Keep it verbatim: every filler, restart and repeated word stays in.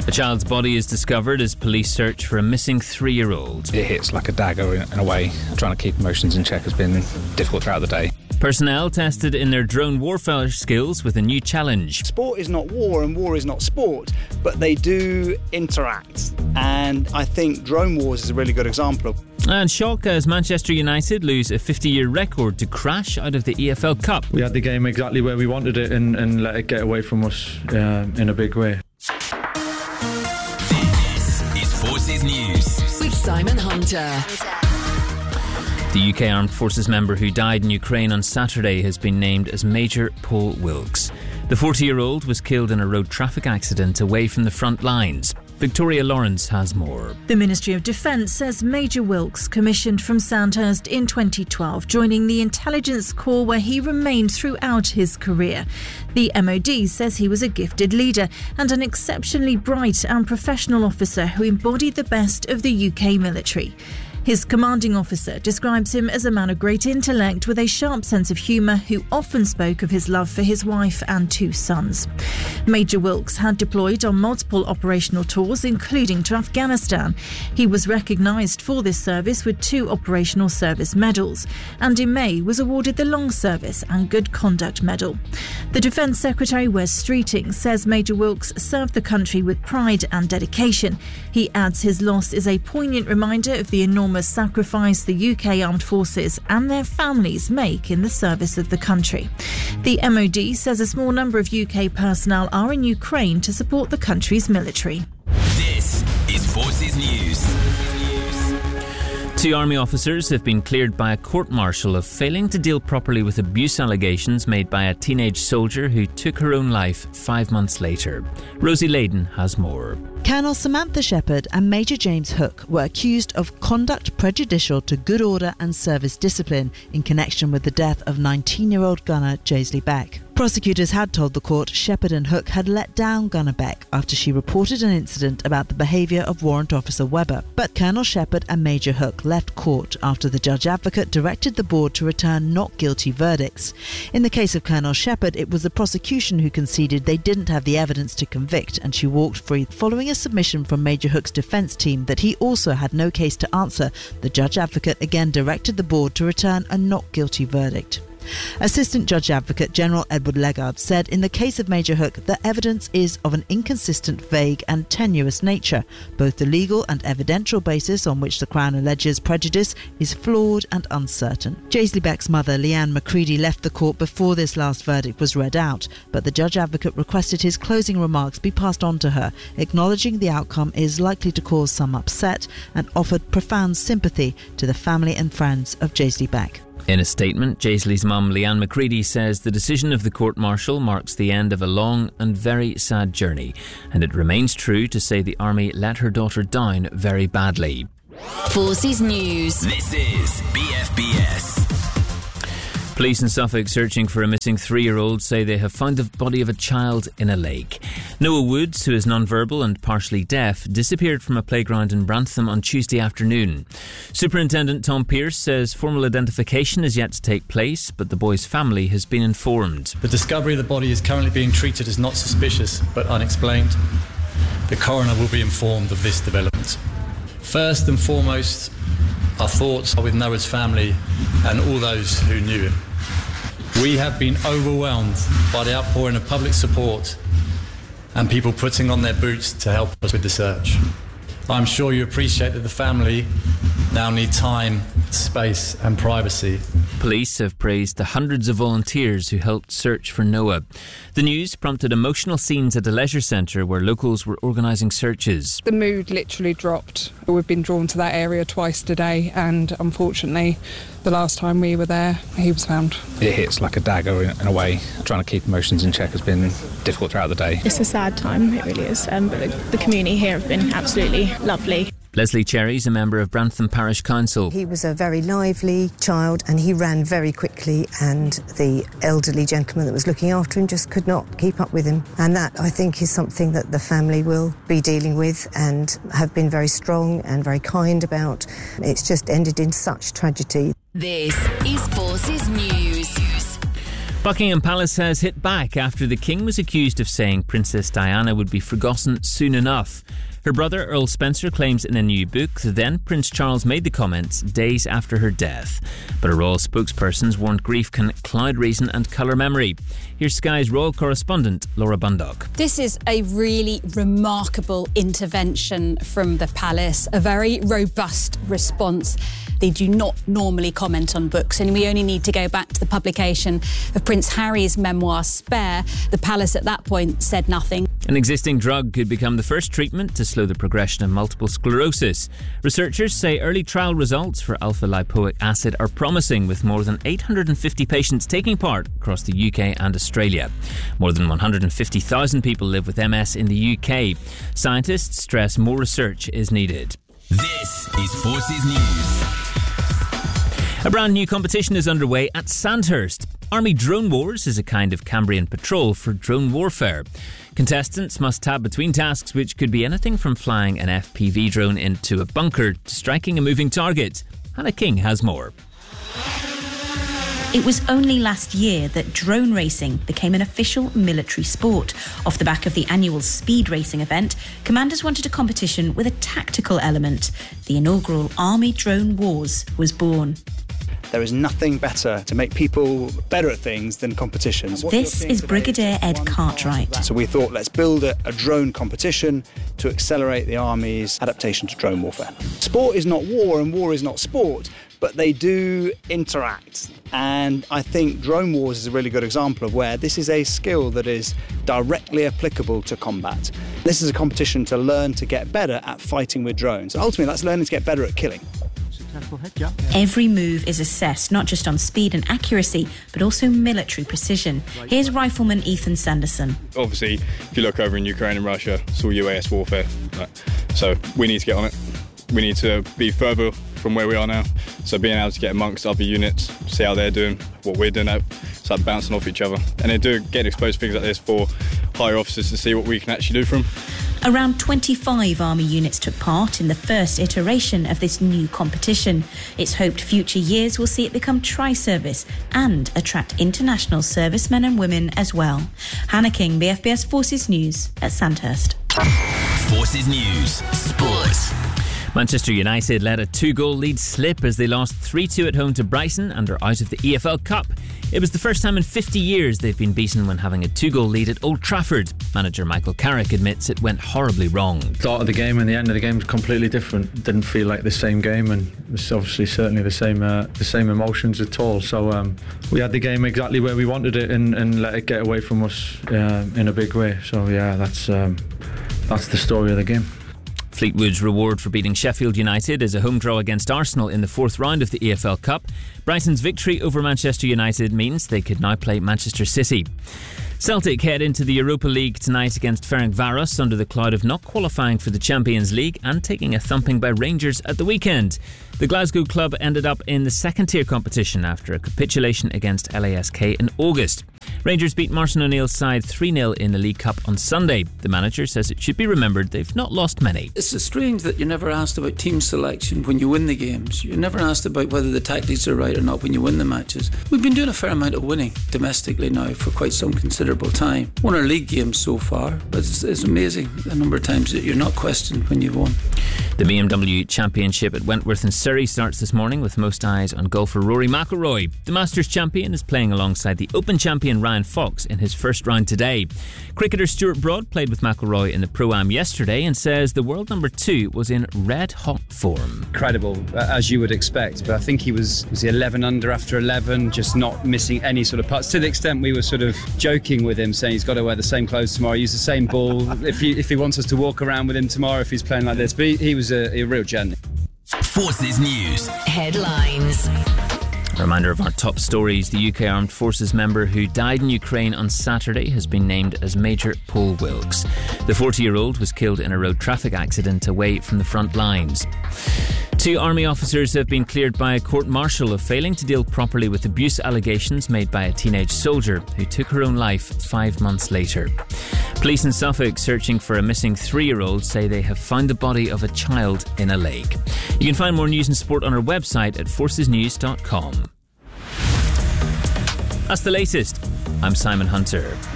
A child's body is discovered as police search for a missing three-year-old. It hits like a dagger in, in a way. Trying to keep emotions in check has been difficult throughout the day. Personnel tested in their drone warfare skills with a new challenge. Sport is not war and war is not sport, but they do interact. And I think drone wars is a really good example. And shock as Manchester United lose a fifty-year record to crash out of the E F L Cup. We had the game exactly where we wanted it and, and let it get away from us uh, in a big way. This is Forces News with Simon Hunter. The U K Armed Forces member who died in Ukraine on Saturday has been named as Major Paul Wilkes. The forty-year-old was killed in a road traffic accident away from the front lines. Victoria Lawrence has more. The Ministry of Defence says Major Wilkes commissioned from Sandhurst in twenty twelve, joining the Intelligence Corps where he remained throughout his career. The M O D says he was a gifted leader and an exceptionally bright and professional officer who embodied the best of the U K military. His commanding officer describes him as a man of great intellect with a sharp sense of humour who often spoke of his love for his wife and two sons. Major Wilkes had deployed on multiple operational tours, including to Afghanistan. He was recognised for this service with two Operational Service Medals and in May was awarded the Long Service and Good Conduct Medal. The Defence Secretary Wes Streeting says Major Wilkes served the country with pride and dedication. He adds his loss is a poignant reminder of the enormous sacrifice the U K Armed Forces and their families make in the service of the country. The M O D says a small number of U K personnel are in Ukraine to support the country's military. This is Forces News. Two army officers have been cleared by a court-martial of failing to deal properly with abuse allegations made by a teenage soldier who took her own life five months later. Rosie Layden has more. Colonel Samantha Shepherd and Major James Hook were accused of conduct prejudicial to good order and service discipline in connection with the death of nineteen-year-old gunner Jaisley Beck. Prosecutors had told the court Shepherd and Hook had let down Gunner Beck after she reported an incident about the behaviour of Warrant Officer Webber. But Colonel Shepherd and Major Hook left court after the Judge Advocate directed the board to return not guilty verdicts. In the case of Colonel Shepherd, it was the prosecution who conceded they didn't have the evidence to convict and she walked free following a submission from Major Hook's defence team that he also had no case to answer. The Judge Advocate again directed the board to return a not guilty verdict. Assistant Judge Advocate General Edward Legard said in the case of Major Hook, the evidence is of an inconsistent, vague and tenuous nature. Both the legal and evidential basis on which the Crown alleges prejudice is flawed and uncertain. Jaisley Beck's mother, Leanne McCready, left the court before this last verdict was read out, but the Judge Advocate requested his closing remarks be passed on to her, acknowledging the outcome is likely to cause some upset and offered profound sympathy to the family and friends of Jaisley Beck. In a statement, Jaisley's mum, Leanne McCready, says the decision of the court-martial marks the end of a long and very sad journey, and it remains true to say the Army let her daughter down very badly. Forces News. This is B F B S. Police in Suffolk searching for a missing three-year-old say they have found the body of a child in a lake. Noah Woods, who is non-verbal and partially deaf, disappeared from a playground in Brantham on Tuesday afternoon. Superintendent Tom Pearce says formal identification is yet to take place, but the boy's family has been informed. The discovery of the body is currently being treated as not suspicious but unexplained. The coroner will be informed of this development. First and foremost, our thoughts are with Noah's family and all those who knew him. We have been overwhelmed by the outpouring of public support and people putting on their boots to help us with the search. I'm sure you appreciate that the family now need time, space and privacy. Police have praised the hundreds of volunteers who helped search for Noah. The news prompted emotional scenes at a leisure centre where locals were organising searches. The mood literally dropped. We've been drawn to that area twice today and unfortunately the last time we were there he was found. It hits like a dagger in, in a way. Trying to keep emotions in check has been difficult throughout the day. It's a sad time, it really is, um, but the, the community here have been absolutely lovely. Leslie Cherry's a member of Brantham Parish Council. He was a very lively child and he ran very quickly and the elderly gentleman that was looking after him just could not keep up with him. And that, I think, is something that the family will be dealing with and have been very strong and very kind about. It's just ended in such tragedy. This is Forces News. Buckingham Palace has hit back after the King was accused of saying Princess Diana would be forgotten soon enough. Her brother Earl Spencer claims in a new book that then Prince Charles made the comments days after her death. But a royal spokesperson's warned grief can cloud reason and colour memory. Here's Sky's royal correspondent Laura Bundock. This is a really remarkable intervention from the palace, a very robust response. They do not normally comment on books, and we only need to go back to the publication of Prince Harry's memoir Spare. The palace at that point said nothing. An existing drug could become the first treatment to slow the progression of multiple sclerosis. Researchers say early trial results for alpha-lipoic acid are promising, with more than eight hundred fifty patients taking part across the U K and Australia. More than one hundred fifty thousand people live with M S in the U K. Scientists stress more research is needed. This is Forces News. A brand new competition is underway at Sandhurst. Army Drone Wars is a kind of Cambrian patrol for drone warfare. Contestants must tab between tasks which could be anything from flying an F P V drone into a bunker to striking a moving target. Hannah King has more. It was only last year that drone racing became an official military sport. Off the back of the annual speed racing event, commanders wanted a competition with a tactical element. The inaugural Army Drone Wars was born. There is nothing better to make people better at things than competitions. This is Brigadier Ed Cartwright. So we thought, let's build a, a drone competition to accelerate the Army's adaptation to drone warfare. Sport is not war and war is not sport, but they do interact. And I think Drone Wars is a really good example of where this is a skill that is directly applicable to combat. This is a competition to learn to get better at fighting with drones. And ultimately, that's learning to get better at killing. Every move is assessed not just on speed and accuracy, but also military precision. Here's Rifleman Ethan Sanderson. Obviously, if you look over in Ukraine and Russia, it's all U A S warfare. So we need to get on it. We need to be further from where we are now. So being able to get amongst other units, see how they're doing, what we're doing, start bouncing off each other. And they do get exposed to things like this for higher officers to see what we can actually do for them. Around twenty-five Army units took part in the first iteration of this new competition. It's hoped future years will see it become tri-service and attract international servicemen and women as well. Hannah King, B F B S Forces News at Sandhurst. Forces News Sports. Manchester United let a two-goal lead slip as they lost three two at home to Brighton and are out of the E F L Cup. It was the first time in fifty years they've been beaten when having a two-goal lead at Old Trafford. Manager Michael Carrick admits it went horribly wrong. Start of the game and the end of the game was completely different. Didn't feel like the same game, and it's obviously certainly the same uh, the same emotions at all. So um, we had the game exactly where we wanted it and, and let it get away from us uh, in a big way. So yeah, that's um, that's the story of the game. Fleetwood's reward for beating Sheffield United is a home draw against Arsenal in the fourth round of the E F L Cup. Brighton's victory over Manchester United means they could now play Manchester City. Celtic head into the Europa League tonight against Ferencváros under the cloud of not qualifying for the Champions League and taking a thumping by Rangers at the weekend. The Glasgow club ended up in the second-tier competition after a capitulation against L A S K in August. Rangers beat Martin O'Neill's side three nil in the League Cup on Sunday. The manager says it should be remembered they've not lost many. It's so strange that you're never asked about team selection when you win the games. You're never asked about whether the tactics are right or not when you win the matches. We've been doing a fair amount of winning domestically now for quite some considerable time. Won our league games so far, but it's, it's amazing the number of times that you're not questioned when you've won. The B M W Championship at Wentworth and Surrey starts this morning with most eyes on golfer Rory McIlroy. The Masters champion is playing alongside the Open champion Ryan Fox in his first round today. Cricketer Stuart Broad played with McIlroy in the Pro-Am yesterday and says the world number two was in red-hot form. Incredible, as you would expect, but I think he was was he eleven under after eleven, just not missing any sort of putts, to the extent we were sort of joking with him, saying he's got to wear the same clothes tomorrow, use the same ball, if he, if he wants us to walk around with him tomorrow if he's playing like this. But he, he was a, a real gent. Forces News Headlines. A reminder of our top stories. The U K Armed Forces member who died in Ukraine on Saturday has been named as Major Paul Wilkes. The forty-year-old was killed in a road traffic accident away from the front lines. Two army officers have been cleared by a court-martial of failing to deal properly with abuse allegations made by a teenage soldier who took her own life five months later. Police in Suffolk searching for a missing three-year-old say they have found the body of a child in a lake. You can find more news and sport on our website at forces news dot com. That's the latest. I'm Simon Hunter.